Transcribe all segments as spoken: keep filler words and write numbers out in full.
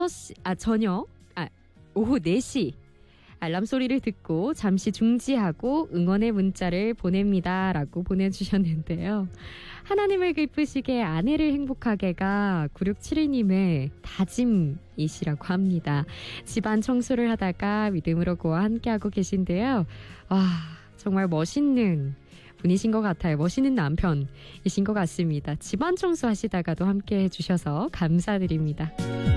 시, 아 저녁 아 오후 네 시 알람 소리를 듣고 잠시 중지하고 응원의 문자를 보냅니다 라고 보내주셨는데요. 하나님을 기쁘시게 아내를 행복하게가 구육칠이 님의 다짐이시라고 합니다. 집안 청소를 하다가 믿음으로 그와 함께하고 계신데요. 와 정말 멋있는 분이신 것 같아요. 멋있는 남편이신 것 같습니다. 집안 청소하시다가도 함께 해주셔서 감사드립니다.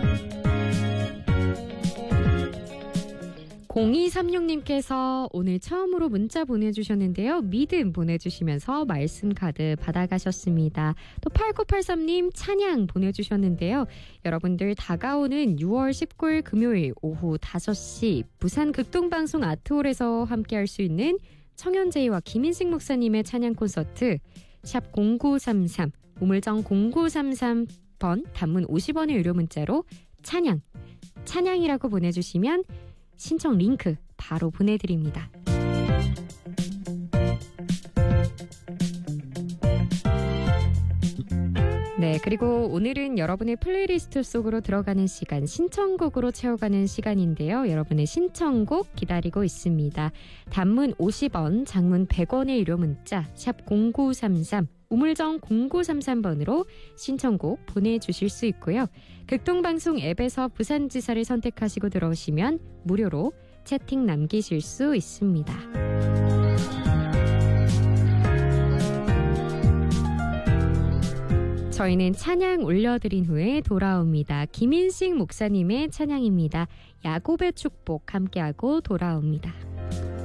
공이삼육 님께서 오늘 처음으로 문자 보내주셨는데요. 믿음 보내주시면서 말씀 카드 받아가셨습니다. 또 팔구팔삼 님 찬양 보내주셨는데요. 여러분들 다가오는 유월 십구일 금요일 오후 다섯 시 부산 극동방송 아트홀에서 함께할 수 있는 청현재희와 김인식 목사님의 찬양 콘서트 샵 공구삼삼 우물정 공구삼삼 번 단문 오십 원의 유료 문자로 찬양 찬양이라고 보내주시면 신청 링크 바로 보내드립니다. 네, 그리고 오늘은 여러분의 플레이리스트 속으로 들어가는 시간, 신청곡으로 채워가는 시간인데요. 여러분의 신청곡 기다리고 있습니다. 단문 오십 원, 장문 백 원의 유료 문자 샵 공구삼삼 우물정 공구삼삼 번으로 신청곡 보내주실 수 있고요. 극동방송 앱에서 부산지사를 선택하시고 들어오시면 무료로 채팅 남기실 수 있습니다. 저희는 찬양 올려드린 후에 돌아옵니다. 김인식 목사님의 찬양입니다. 야곱의 축복 함께하고 돌아옵니다.